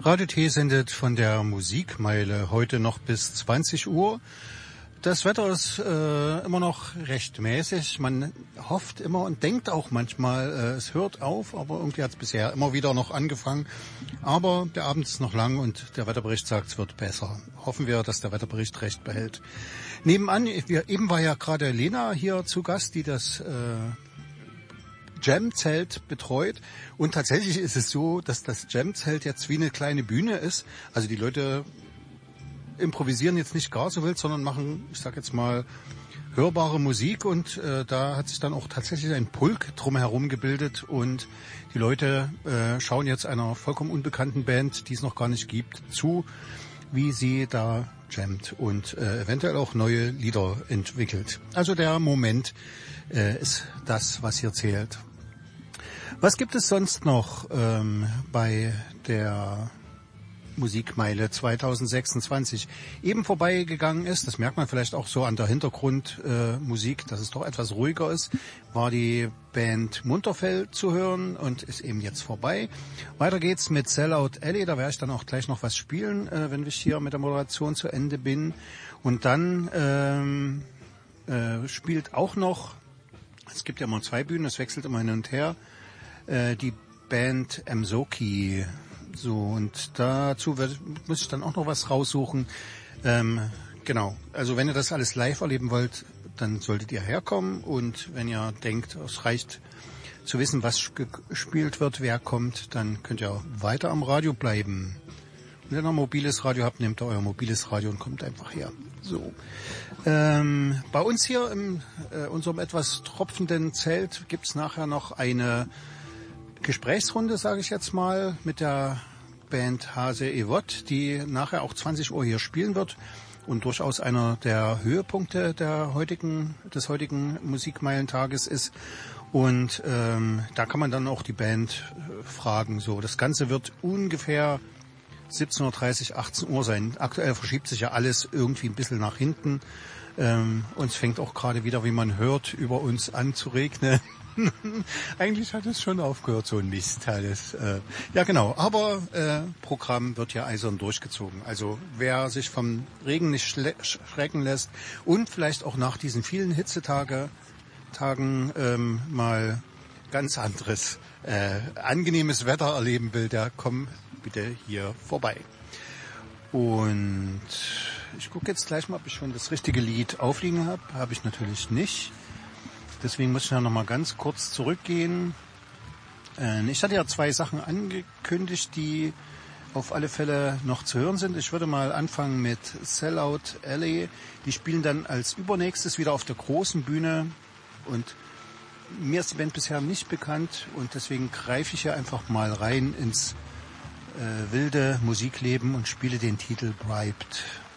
Radio T sendet von der Musikmeile heute noch bis 20 Uhr. Das Wetter ist immer noch recht mäßig. Man hofft immer und denkt auch manchmal, es hört auf, aber irgendwie hat es bisher immer wieder noch angefangen. Aber der Abend ist noch lang und der Wetterbericht sagt, es wird besser. Hoffen wir, dass der Wetterbericht recht behält. Nebenan, eben war ja gerade Lena hier zu Gast, die das Jam-Zelt betreut. Und tatsächlich ist es so, dass das Jam-Zelt jetzt wie eine kleine Bühne ist. Also die Leute improvisieren jetzt nicht gar so wild, sondern machen, ich sag jetzt mal, hörbare Musik. Und da hat sich dann auch tatsächlich ein Pulk drumherum gebildet. Und die Leute schauen jetzt einer vollkommen unbekannten Band, die es noch gar nicht gibt, zu, wie sie da jammt und eventuell auch neue Lieder entwickelt. Also der Moment ist das, was hier zählt. Was gibt es sonst noch bei der Musikmeile 2026 eben vorbeigegangen ist? Das merkt man vielleicht auch so an der Hintergrundmusik, dass es doch etwas ruhiger ist. War die Band Munterfell zu hören und ist eben jetzt vorbei. Weiter geht's mit Sellout Alley. Da werde ich dann auch gleich noch was spielen, wenn ich hier mit der Moderation zu Ende bin. Und dann spielt auch noch, es gibt ja immer zwei Bühnen, es wechselt immer hin und her, die Band Mzoki. So, und dazu muss ich dann auch noch was raussuchen. Genau, also wenn ihr das alles live erleben wollt, dann solltet ihr herkommen. Und wenn ihr denkt, es reicht zu wissen, was gespielt wird, wer kommt, dann könnt ihr weiter am Radio bleiben. Und wenn ihr ein mobiles Radio habt, nehmt ihr euer mobiles Radio und kommt einfach her. So, bei uns hier in unserem etwas tropfenden Zelt gibt's nachher noch eine Gesprächsrunde, sage ich jetzt mal, mit der Band Hase Evot, die nachher auch 20 Uhr hier spielen wird und durchaus einer der Höhepunkte des heutigen Musikmeilentages ist. Und da kann man dann auch die Band fragen. So, das Ganze wird ungefähr 17:30 Uhr, 18 Uhr sein. Aktuell verschiebt sich ja alles irgendwie ein bisschen nach hinten. Und es fängt auch gerade wieder, wie man hört, über uns an zu regnen. Eigentlich hat es schon aufgehört, so ein Mist alles. Ja genau, aber Programm wird ja eisern durchgezogen. Also wer sich vom Regen nicht schrecken lässt und vielleicht auch nach diesen vielen Hitzetagen mal ganz anderes, angenehmes Wetter erleben will, der kommt bitte hier vorbei. Und ich gucke jetzt gleich mal, ob ich schon das richtige Lied aufliegen habe. Habe ich natürlich nicht. Deswegen muss ich ja noch mal ganz kurz zurückgehen. Ich hatte ja zwei Sachen angekündigt, die auf alle Fälle noch zu hören sind. Ich würde mal anfangen mit Sellout Alley. Die spielen dann als übernächstes wieder auf der großen Bühne. Und mir ist die Band bisher nicht bekannt. Und deswegen greife ich ja einfach mal rein ins wilde Musikleben und spiele den Titel Bribed.